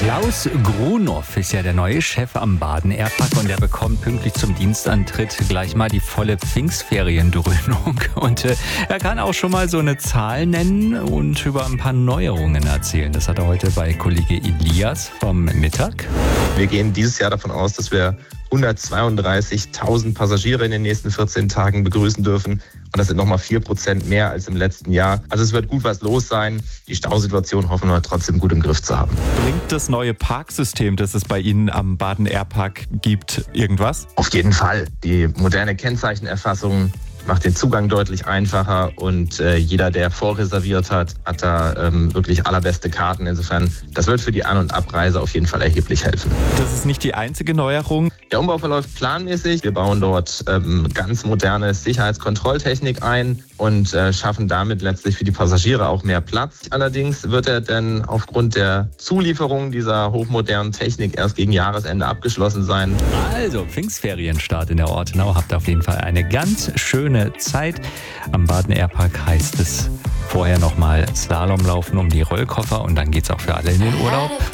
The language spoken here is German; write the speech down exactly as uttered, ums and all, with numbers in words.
Klaus Grunow ist ja der neue Chef am Baden Airpark und der bekommt pünktlich zum Dienstantritt gleich mal die volle Pfingstferiendröhnung. Und äh, er kann auch schon mal so eine Zahl nennen und über ein paar Neuerungen erzählen. Das hat er heute bei Kollege Elias vom Mittag. Wir gehen dieses Jahr davon aus, dass wir hundertzweiunddreißigtausend Passagiere in den nächsten vierzehn Tagen begrüßen dürfen. Und das sind nochmal vier Prozent mehr als im letzten Jahr. Also es wird gut was los sein. Die Stausituation hoffen wir trotzdem gut im Griff zu haben. Bringt das neue Parksystem, das es bei Ihnen am Baden Airpark gibt, irgendwas? Auf jeden Fall. Die moderne Kennzeichenerfassung macht den Zugang deutlich einfacher und äh, jeder, der vorreserviert hat, hat da ähm, wirklich allerbeste Karten. Insofern, das wird für die An- und Abreise auf jeden Fall erheblich helfen. Das ist nicht die einzige Neuerung. Der Umbau verläuft planmäßig. Wir bauen dort ähm, ganz moderne Sicherheitskontrolltechnik ein und äh, schaffen damit letztlich für die Passagiere auch mehr Platz. Allerdings wird er dann aufgrund der Zulieferung dieser hochmodernen Technik erst gegen Jahresende abgeschlossen sein. Also Pfingstferienstart in der Ortenau. Habt auf jeden Fall eine ganz schöne Zeit. Am Baden Airpark heißt es vorher nochmal Slalom laufen um die Rollkoffer und dann geht's auch für alle in den Urlaub.